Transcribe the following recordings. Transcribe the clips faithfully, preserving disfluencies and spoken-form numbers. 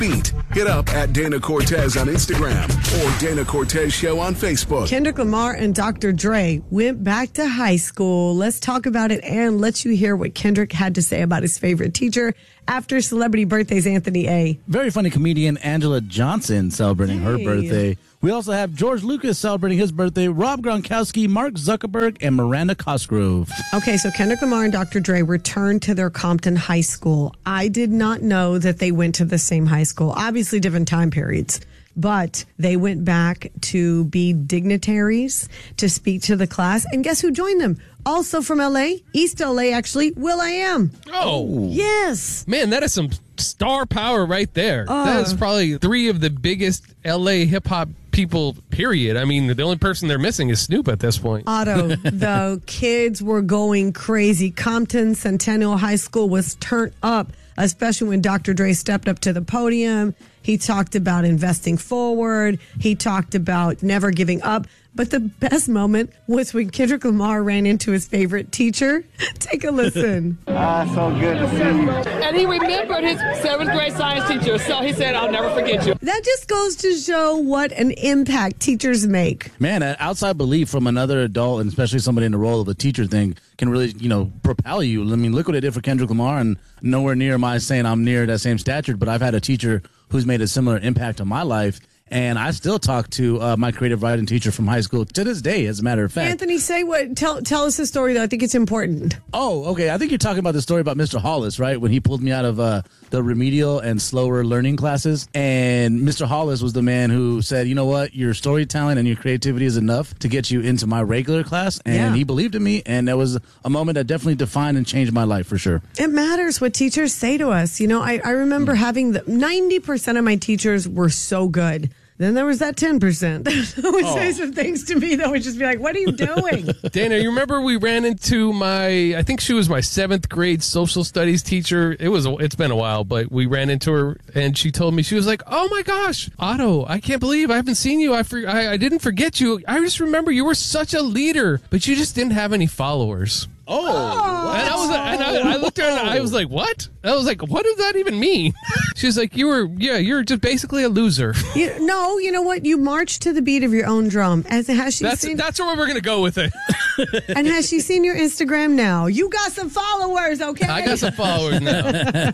Beat. Hit up at Dana Cortez on Instagram or Dana Cortez Show on Facebook. Kendrick Lamar and Doctor Dre went back to high school. Let's talk about it and let you hear what Kendrick had to say about his favorite teacher after Celebrity Birthdays, Anthony A. Very funny comedian Angela Johnson celebrating Hey. her birthday. We also have George Lucas celebrating his birthday, Rob Gronkowski, Mark Zuckerberg, and Miranda Cosgrove. Okay, so Kendrick Lamar and Doctor Dre returned to their Compton high school. I did not know that they went to the same high school. Obviously different time periods. But they went back to be dignitaries, to speak to the class. And guess who joined them? Also from L A, East L A actually, will.i.am. Oh. Yes. Man, that is some star power right there. Uh, that is probably three of the biggest L A hip-hop people, period. I mean, the only person they're missing is Snoop at this point. Otto, the kids were going crazy. Compton Centennial High School was turned up, especially when Doctor Dre stepped up to the podium. He talked about investing forward. He talked about never giving up. But the best moment was when Kendrick Lamar ran into his favorite teacher. Take a listen. Ah, so good to see you. And he remembered his seventh grade science teacher, so he said, I'll never forget you. That just goes to show what an impact teachers make. Man, an outside belief from another adult, and especially somebody in the role of a teacher thing, can really, you know, propel you. I mean, look what it did for Kendrick Lamar, and nowhere near am I saying I'm near that same stature, but I've had a teacher who's made a similar impact on my life. And I still talk to uh, my creative writing teacher from high school to this day, as a matter of fact. Anthony, say what? Tell tell us the story, though. I think it's important. Oh, okay. I think you're talking about the story about Mister Hollis, right? When he pulled me out of uh, the remedial and slower learning classes. And Mister Hollis was the man who said, you know what? Your storytelling and your creativity is enough to get you into my regular class. And Yeah. he believed in me. And that was a moment that definitely defined and changed my life for sure. It matters what teachers say to us. You know, I, I remember having the ninety percent of my teachers were so good. Then there was that ten percent that would Oh. say some things to me that would just be like, what are you doing? Dana, you remember we ran into my, I think she was my seventh grade social studies teacher. It was, it's been a while, but we ran into her and she told me, she was like, oh my gosh, Otto, I can't believe I haven't seen you. I, for, I, I didn't forget you. I just remember you were such a leader, but you just didn't have any followers. Oh. And I was, and I, I looked at her and I was like, "What?" I was like, "What does that even mean?" She was like, "You were, yeah, you're just basically a loser." You, no, you know what? You march to the beat of your own drum. As has she That's seen? that's where we're gonna go with it. And has she seen your Instagram now? You got some followers, okay? I got some followers now.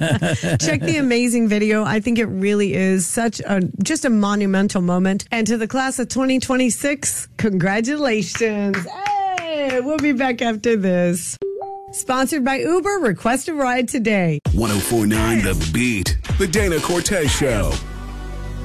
Check the amazing video. I think it really is such a just a monumental moment. And to the class of twenty twenty-six, congratulations. Hey, we'll be back after this. Sponsored by Uber. Request a ride today. ten forty-nine The Beat. The Dana Cortez Show.